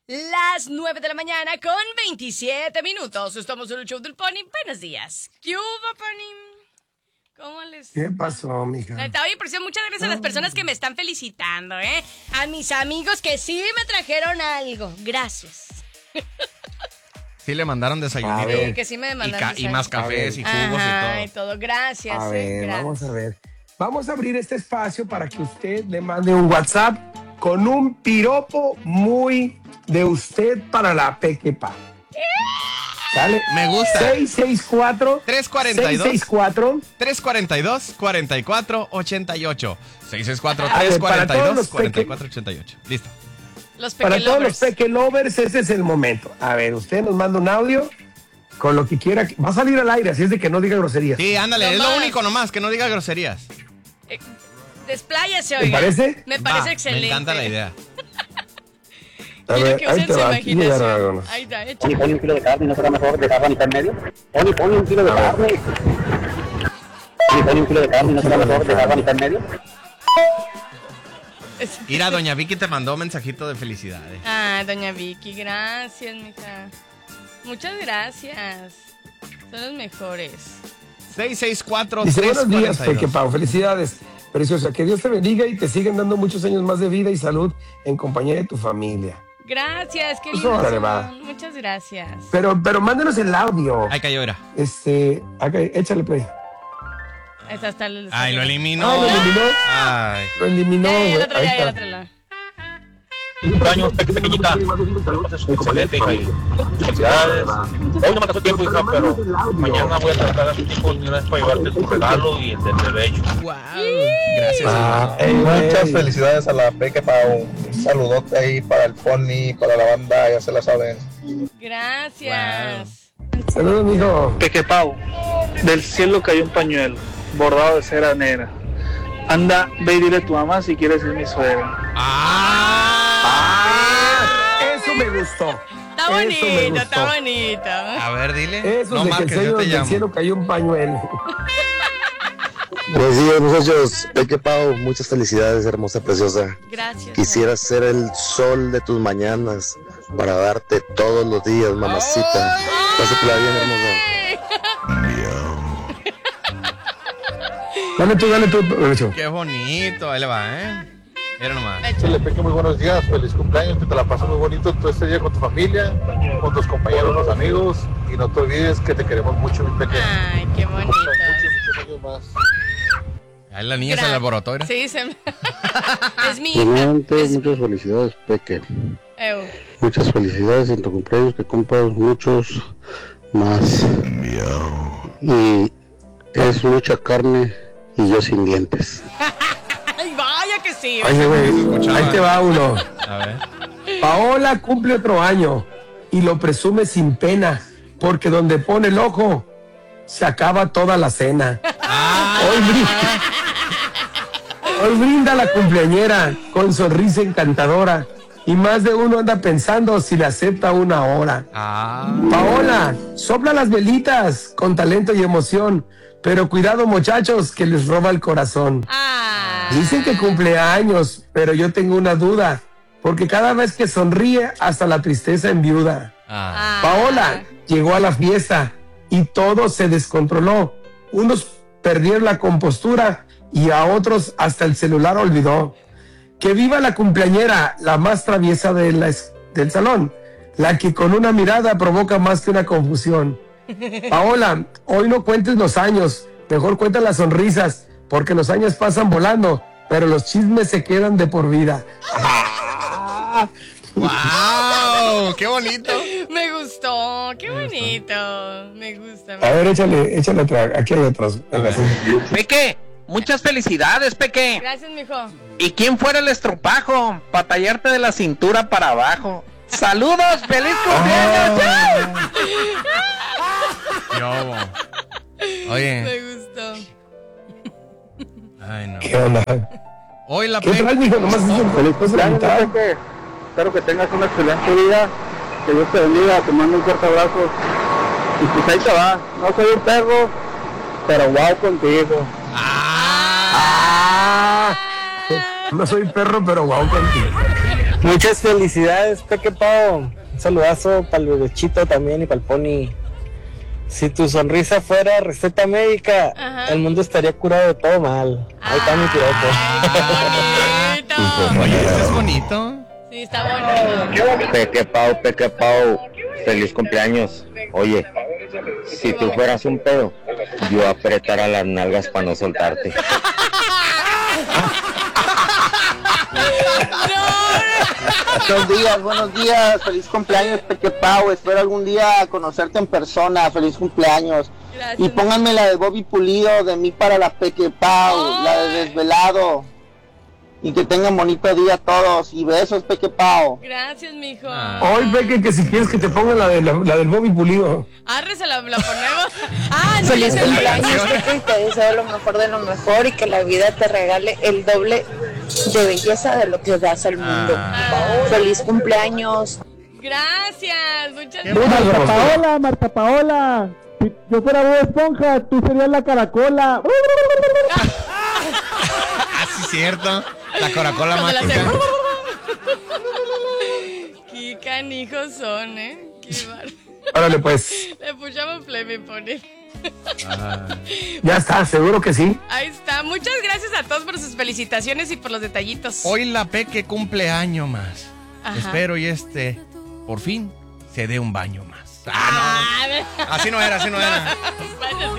Las 9 de la mañana con 27 minutos. Estamos en el show del Pony. Buenos días. ¿Qué hubo, Pony? ¿Cómo les...? ¿Qué pasó, mija? Oye, por cierto, muchas gracias a las personas que me están felicitando, ¿eh? A mis amigos que sí me trajeron algo. Gracias. Sí le mandaron desayunito. Sí, que sí me mandaron y más cafés y jugos y y todo. Gracias. A ver, gracias. vamos a ver. Vamos a abrir este espacio para que usted le mande un WhatsApp con un piropo muy de usted para la Pequepa. ¿Sale? Me gusta. 664 342 664 4488. 664 para todos 342 los 4488. Listo. Los Para Peque todos Lovers. los Peque Lovers, ese es el momento. A ver, usted nos manda un audio con lo que quiera. Va a salir al aire, así es de que no diga groserías. Sí, ándale, No es más. lo único nomás, que no diga groserías. Despláyase, ¿Te oiga. parece? Me parece Va, excelente. Me encanta la idea. A Quiero ver, que ahí usen te su va, aquí llegaron imaginación. algunos. Ahí está, hecho. Pone un kilo de carne, ¿no será mejor dejarla a mitad en medio? Pone un kilo de carne. Pone un kilo de carne, ¿no será mejor dejarla a mitad en medio? Mira, doña Vicky te mandó un mensajito de felicidades. Ah, doña Vicky, gracias, mija. Muchas gracias. Son los mejores. 664 Dice, buenos días, 342. Peque Pau, felicidades, preciosa. Que Dios te bendiga y te sigan dando muchos años más de vida y salud en compañía de tu familia. Gracias, qué Pues lindos órale, son. va. Muchas gracias. Pero mándenos el audio. Ahí cayó, era. Acá, échale play. Hasta el... Ay, lo eliminó. Ah, lo eliminó. Ay. Lo eliminó, Ya, güey. el otro, Ahí ya, el está. otro lado. Cumpleaños, pequeñita. Excelente, hija. Felicidades. Hoy no me alcanzó tiempo, hija, pero mañana voy a tratar de hacer tiempo ni una vez para llevarte tu regalo y el del bebé. Wow. Gracias. Muchas felicidades a la Peque Pau. Un saludote ahí para el Pony, para la banda, ya se la saben. Gracias. Saludos, mijo. Peque Pau, del cielo cayó un pañuelo, bordado de cera negra. Anda, ve y dile a tu mamá si quieres ser mi suegra. Eso me gustó. Está Eso me bonito, gustó. está bonito. A ver, dile. Eso No de que el marques, yo cielo, te del llamo. cielo cayó un pañuelo. Buenos días, muchachos. Peque Pau, muchas felicidades, hermosa, preciosa. Gracias. Quisiera ser el sol de tus mañanas para darte todos los días, mamacita. Pásatela bien, hermosa. Dale tú, Nacho. Qué bonito. Ahí le va, ¿eh? Mira nomás. Chile Peque, muy buenos días, feliz cumpleaños, que te la pases muy bonito todo este día con tu familia, con tus compañeros, los amigos, y no te olvides que te queremos mucho, mi Peque. Ay, qué bonito. Muchos años más. Ahí la niña se la alborotó, ¿era? Sí, es mi hija. Muchas felicidades, Peque. Ew. Muchas felicidades en tu cumpleaños, que cumplas muchos más. Y es mucha carne y yo sin dientes. Ay, vaya que sí. Oye, güey, escuchaba. ahí te va uno. A ver. Paola cumple otro año y lo presume sin pena, porque donde pone el ojo se acaba toda la cena. Hoy brinda la cumpleañera con sonrisa encantadora y más de uno anda pensando si le acepta una hora. Paola, sopla las velitas con talento y emoción, pero cuidado, muchachos, que les roba el corazón. Dicen que cumple años, pero yo tengo una duda, porque cada vez que sonríe hasta la tristeza enviuda. Paola llegó a la fiesta y todo se descontroló. Unos perdieron la compostura y a otros hasta el celular olvidó. Que viva la cumpleañera, la más traviesa del salón, la que con una mirada provoca más que una confusión. Paola, hoy no cuentes los años, mejor cuenta las sonrisas, porque los años pasan volando, pero los chismes se quedan de por vida. ¡Wow! ¡Qué bonito! Me gustó, qué bonito. Me gusta. A ver, échale otra, aquí hay otros. Peque, muchas felicidades, Peque. Gracias, mijo. ¿Y quién fuera el estropajo para tallarte de la cintura para abajo? ¡Saludos! ¡Feliz cumpleaños! Oye. Me gustó. Ay, no. ¿Qué onda? Hoy la ¿Qué tal, mijo? Nomás es un feliz cumpleaños. Peque. Espero que tengas un excelente día. Que Dios te bendiga. Te mando un fuerte abrazo. Y pues ahí te va. No soy un perro, pero wow contigo. No soy perro, pero guau contigo. Muchas felicidades, Peque Pao. Un saludazo para el bebechito también y para el Pony. Si tu sonrisa fuera receta médica, el mundo estaría curado de todo mal. Ahí está mi piropo. Oye, ¿eso es bonito? Sí, está bonito. Peque Pau, feliz cumpleaños. Oye, si tú fueras un pedo, yo apretara las nalgas para no soltarte. Buenos días, feliz cumpleaños, Peque Pau. Espero algún día conocerte en persona. Feliz cumpleaños. Gracias. Y pónganme la de Bobby Pulido, de mí para la Peque Pau, la de Desvelado. Y que tengan bonito día todos. Y besos, Peque Pau. Gracias, mijo. Hoy, Peque, que si quieres que te pongan la del Bobby Pulido. Arre, se la ponemos. No, feliz cumpleaños, Peque, y te deseo lo mejor de lo mejor y que la vida te regale el doble de belleza de lo que das al mundo. Feliz cumpleaños. Gracias, muchas gracias. Marta Paola. Si yo fuera Bob Esponja, tú serías la caracola. Así es cierto. La caracola mágica. Qué canijos son, Qué bárbaro. Órale, pues. Le puchamos play, me pone. Ya está, seguro que sí. Ahí está. Muchas gracias a todos por sus felicitaciones y por los detallitos. Hoy la Peque cumple año más. Ajá. Espero y por fin se dé un baño más. No. Así no era. Bueno,